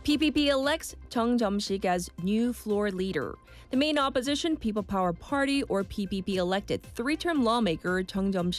PPP elects Chung Jum-sik as new floor leader. The main opposition, People Power Party, or PPP, elected three-term lawmaker Chung Jum-sik